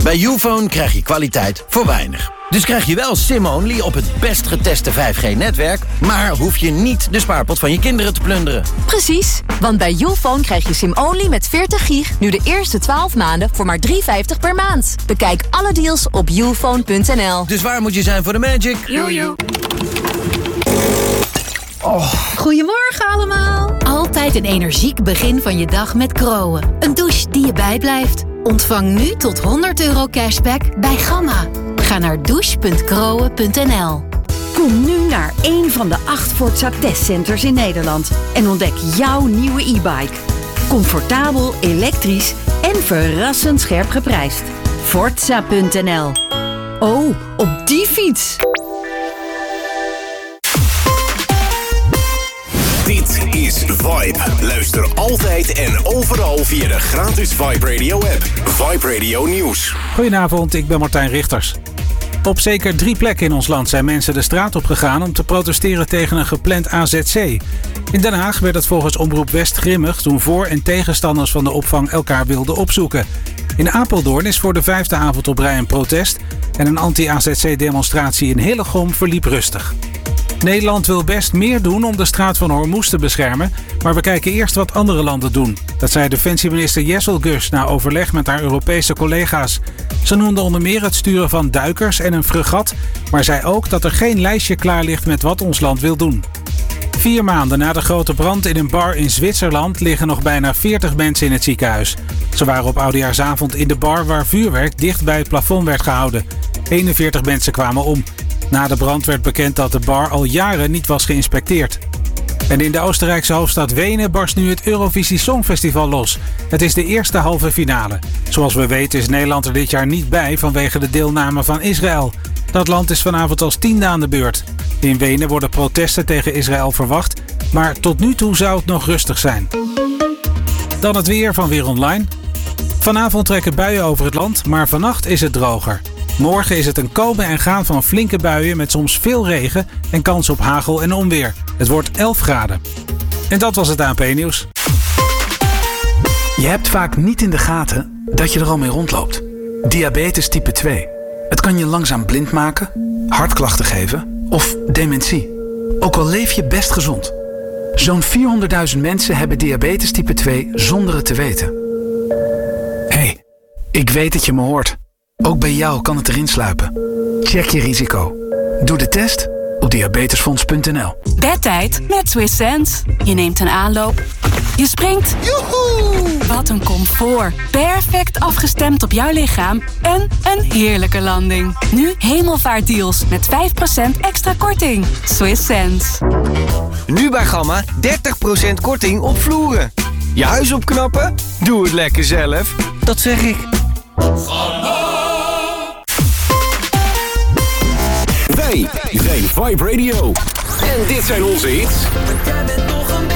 Bij Youfone krijg je kwaliteit voor weinig. Dus krijg je wel SIM-only op het best geteste 5G-netwerk... maar hoef je niet de spaarpot van je kinderen te plunderen. Precies, want bij Youfone krijg je SIM-only met 40 gig... nu de eerste 12 maanden voor maar $3,50 per maand. Bekijk alle deals op youfone.nl. Dus waar moet je zijn voor de magic? Jojo. Goedemorgen allemaal. Altijd een energiek begin van je dag met Kroon. Een douche die je bijblijft. Ontvang nu tot €100 cashback bij Gamma. Ga naar douche.kroon.nl. Kom nu naar een van de 8 Forza testcenters in Nederland en ontdek jouw nieuwe e-bike. Comfortabel, elektrisch en verrassend scherp geprijsd. Forza.nl. Oh, op die fiets! Dit is Vibe. Luister altijd en overal via de gratis Vibe Radio app. Vibe Radio Nieuws. Goedenavond, ik ben Martijn Richters. Op zeker 3 plekken in ons land zijn mensen de straat op gegaan om te protesteren tegen een gepland AZC. In Den Haag werd het volgens Omroep West grimmig toen voor- en tegenstanders van de opvang elkaar wilden opzoeken. In Apeldoorn is voor de 5e avond op rij een protest en een anti-AZC-demonstratie in Hillegom verliep rustig. Nederland wil best meer doen om de straat van Hormuz te beschermen, maar we kijken eerst wat andere landen doen. Dat zei defensieminister Jesselgus na overleg met haar Europese collega's. Ze noemde onder meer het sturen van duikers en een fregat, maar zei ook dat er geen lijstje klaar ligt met wat ons land wil doen. 4 maanden na de grote brand in een bar in Zwitserland liggen nog bijna 40 mensen in het ziekenhuis. Ze waren op oudejaarsavond in de bar waar vuurwerk dicht bij het plafond werd gehouden. 41 mensen kwamen om. Na de brand werd bekend dat de bar al jaren niet was geïnspecteerd. En in de Oostenrijkse hoofdstad Wenen barst nu het Eurovisie Songfestival los. Het is de eerste halve finale. Zoals we weten is Nederland er dit jaar niet bij vanwege de deelname van Israël. Dat land is vanavond als 10e aan de beurt. In Wenen worden protesten tegen Israël verwacht, maar tot nu toe zou het nog rustig zijn. Dan het weer van Weer Online. Vanavond trekken buien over het land, maar vannacht is het droger. Morgen is het een komen en gaan van flinke buien met soms veel regen en kans op hagel en onweer. Het wordt 11 graden. En dat was het ANP-nieuws. Je hebt vaak niet in de gaten dat je er al mee rondloopt. Diabetes type 2. Het kan je langzaam blind maken, hartklachten geven of dementie. Ook al leef je best gezond. Zo'n 400.000 mensen hebben diabetes type 2 zonder het te weten. Hé, ik weet dat je me hoort. Ook bij jou kan het erin sluipen. Check je risico. Doe de test op diabetesfonds.nl. Bedtijd met Swiss Sense. Je neemt een aanloop. Je springt. Joehoe! Wat een comfort. Perfect afgestemd op jouw lichaam. En een heerlijke landing. Nu hemelvaartdeals met 5% extra korting. Swiss Sense. Nu bij Gamma 30% korting op vloeren. Je huis opknappen? Doe het lekker zelf. Dat zeg ik. Wij zijn Vibe Radio. En dit zijn onze hits. Jij bent nog een